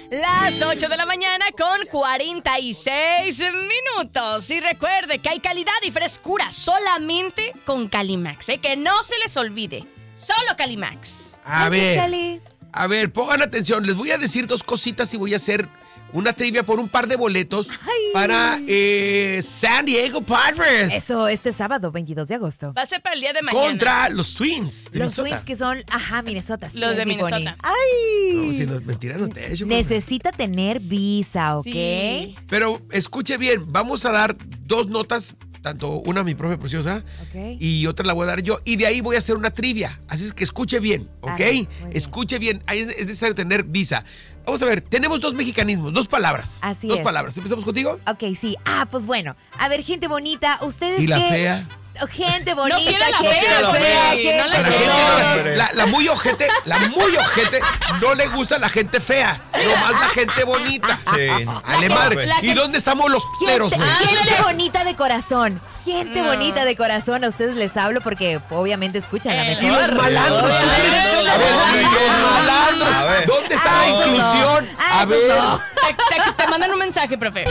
Las 8 de la mañana con 46 minutos. Y recuerde que hay calidad y frescura solamente con Calimax, que no se les olvide. Solo Calimax. A ver, pongan atención. Les voy a decir dos cositas y voy a hacer una trivia por un par de boletos para San Diego Padres. Eso, este sábado, 22 de agosto. Va a ser para el día de mañana. Contra los Twins. Los Twins que son, Minnesota. Sí, los de Minnesota. ¡Ay! No, si no es mentira, no te echo. Necesita tener visa, ¿ok? Sí. Pero escuche bien, vamos a dar dos notas. Tanto una mi profe preciosa y otra la voy a dar yo. Y de ahí voy a hacer una trivia. Así es que escuche bien, ¿ok? Escuche bien. Ahí es necesario tener visa. Vamos a ver, tenemos dos mexicanismos, dos palabras. Así es. es. Dos palabras. ¿Empezamos contigo? Ok, sí. Pues bueno. A ver, gente bonita, ustedes ¿Y la qué? fea? Gente bonita, No quiere la gente fea, fea, no la gente quiere. bonita. La muy ojete no le gusta la gente fea, nomás la gente bonita. Sí. Ale madre. ¿Y dónde estamos los peros, güey? Gente bonita de corazón. Gente bonita de corazón. A ustedes les hablo porque obviamente escuchan la mejor. Y los malandros. A ver, y los malandros. A ver. ¿Dónde está la esos inclusión? no. A Esos ver. no. Te mandan un mensaje, profe.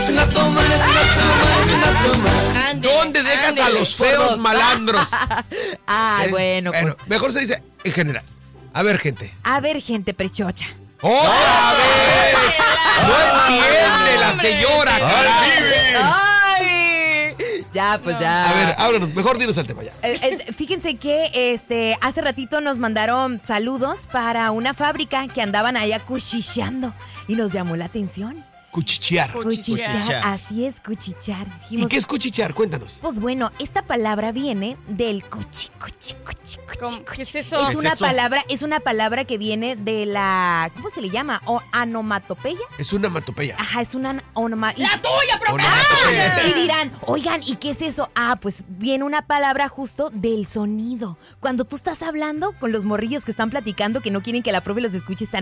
¿Dónde dejas a los feos malandros? Bueno, pues. Mejor se dice en general. A ver, gente. A ver, gente prechocha. ¡Otra vez! ¡No entiende la señora, caray! ¡Ay! Ya, pues ya. A ver, háblanos. Mejor dinos el tema ya. Fíjense que hace ratito nos mandaron saludos para una fábrica que andaban ahí cuchicheando y nos llamó la atención. Cuchichear. Cuchichear, así es, cuchichear. ¿Y Dijimos, qué es cuchichear? Cuéntanos. pues bueno, esta palabra viene del cuchi. ¿Qué es eso? Es una palabra que viene de la, ¿cómo se le llama? Onomatopeya. Es una matopeya. Ajá, es una onomatopeya. ¡La tuya, profe! Y dirán, oigan, ¿y qué es eso? Pues viene una palabra justo del sonido. Cuando tú estás hablando con los morrillos que están platicando, que no quieren que la profe los escuche, están...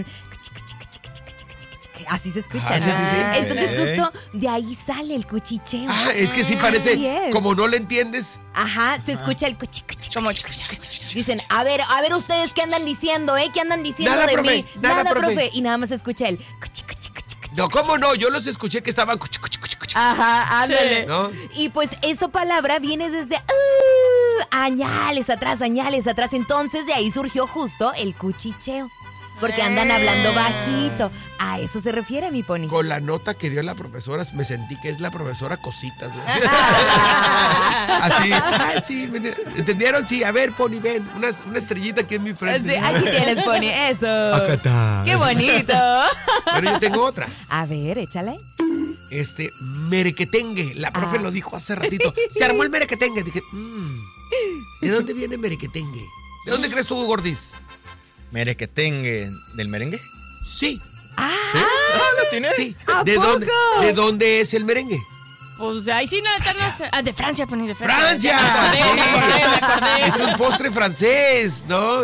Así se escucha. Sí. Entonces justo de ahí sale el cuchicheo. Es que sí parece, Así es. como no le entiendes. Ajá, se escucha el Como Dicen, a ver ustedes qué andan diciendo, ¿qué andan diciendo Nada, de profe, mí? nada, profe. Y nada más se escucha el No, ¿cómo no? Yo los escuché que estaban Ajá, ándale. ¿no? Y pues esa palabra viene desde añales atrás. Entonces de ahí surgió justo el cuchicheo. Porque andan hablando bajito. A eso se refiere, mi pony. Con la nota que dio la profesora, me sentí que es la profesora Cositas, güey. Así. Ay, sí, ¿entendieron? Sí, a ver, Pony, ven. Una estrellita aquí en mi frente. Sí, aquí tienes, Pony, eso. Acá está. ¡Qué bonito! Pero yo tengo otra. A ver, échale. Merequetengue. La profe lo dijo hace ratito. Se armó el merequetengue. Dije, ¿de dónde viene merequetengue? ¿De dónde crees tú, Gordis? Merequetengue. ¿Del merengue? Sí. ¿Sí? ¿Lo tienes? Sí. ¿A ¿De poco? ¿De dónde es el merengue? Pues ahí sí, nada, no sé. De Francia, Pony, de Francia. ¡Francia! Me acordé. Es un postre francés, ¿no?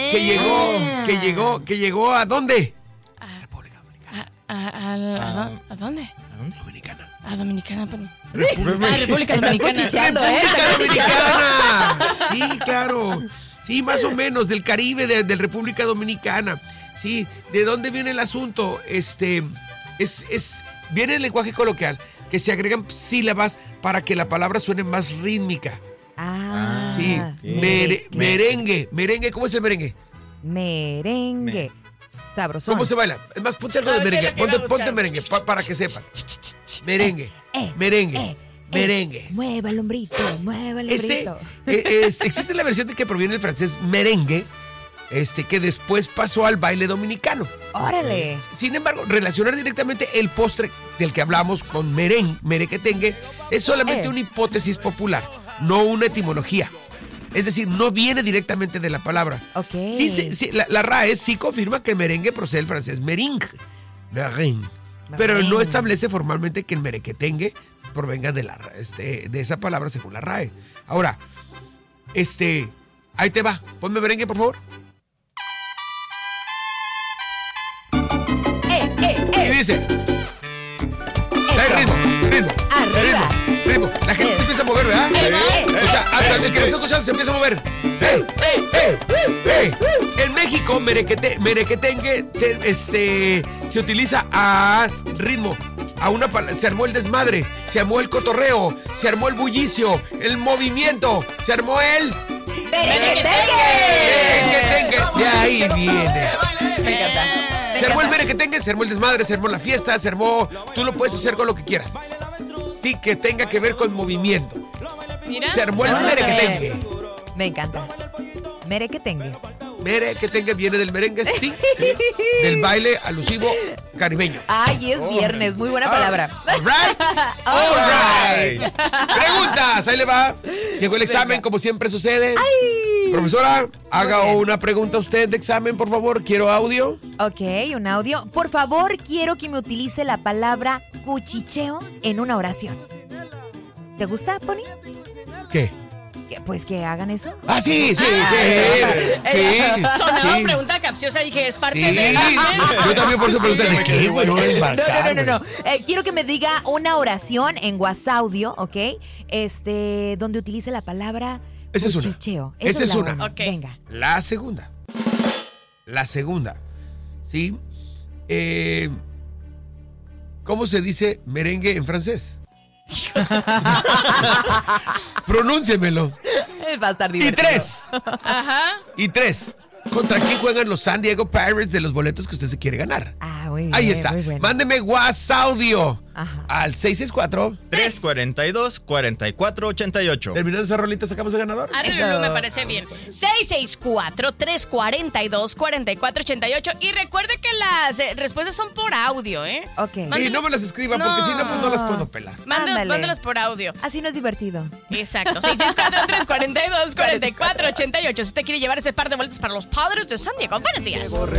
Que llegó ¿a dónde? República Dominicana. ¿A dónde? ¿A dónde? Dominicana. A Dominicana, Pony. República Están Dominicana. cuchicheando, República Dominicana. Sí, claro. Sí, más o menos, del Caribe, de República Dominicana. Sí, ¿de dónde viene el asunto? Viene del lenguaje coloquial, que se agregan sílabas para que la palabra suene más rítmica. Sí, merengue. Merengue, ¿cómo es el merengue? Merengue. Sabrosón. ¿Cómo se baila? Es más, ponte algo de merengue. Ponte merengue, para que sepan. Merengue, merengue. Merengue. Mueva el hombrito, mueva el hombrito. Existe la versión de que proviene del francés merengue, que después pasó al baile dominicano. ¡Órale! Sin embargo, relacionar directamente el postre del que hablamos con merequetengue es solamente una hipótesis popular, no una etimología. Es decir, no viene directamente de la palabra. Ok. Sí, la RAE sí confirma que el merengue procede del francés meringue. Pero no establece formalmente que el merequetengue provenga de de esa palabra según la RAE. Ahora, ahí te va. Ponme merengue, por favor. Y dice. Ritmo. Arriba. Ritmo. La gente se empieza a mover, ¿verdad? O sea, hasta el que lo está escuchando se empieza a mover. En México, merequetengue se utiliza a ritmo. Se armó el desmadre, se armó el cotorreo, se armó el bullicio, el movimiento, se armó el... ¡Merequetengue! De ahí viene. Me encanta. Se armó el merequetengue, se armó el desmadre, se armó la fiesta, se armó... Tú lo puedes hacer con lo que quieras. Sí, que tenga que ver con movimiento. Mira. Se armó el merequetengue. Me encanta. Merequetengue. Merequetengue viene del merengue, sí. Del baile alusivo caribeño. Ay, es viernes. Muy buena palabra. All right. All right. Preguntas, ahí le va. Llegó el examen, como siempre sucede. Ay. Profesora, haga bien. una pregunta usted de examen, por favor. Quiero audio. Ok, un audio. Por favor, quiero que me utilice la palabra cuchicheo en una oración. ¿Te gusta, Pony? ¿Qué? Pues que hagan eso. Ah, sí. Sonaba pregunta capciosa, dije, es parte de... Yo también por eso pregunté, ¿de qué? Bueno, No. Quiero que me diga una oración en WhatsAudio, ¿ok? Donde utilice la palabra Esa es una. cuchicheo. Esa es la una. uno. Ok. Venga. La segunda. ¿Sí? ¿Cómo se dice merengue en francés? Pronúnciemelo. Va a estar Y divertido. 3. Ajá. Y 3. ¿Contra quién juegan los San Diego Pirates de los boletos que usted se quiere ganar? Ah, muy bien. Ahí está. Muy bueno. Mándeme WhatsAudio Ajá. al 664. 342-4488. Terminando esa rolita, sacamos el ganador. Arreglo, me parece bien. 664-342-4488. Y recuerde que las respuestas son por audio, ¿eh? Ok. Y no me las escriban porque si no, pues no las puedo pelar. Ándale. Mándalas por audio. Así no es divertido. Exacto. 664-342-4488. Si usted quiere llevar ese par de boletos para los Padres de San Diego. Buenos días.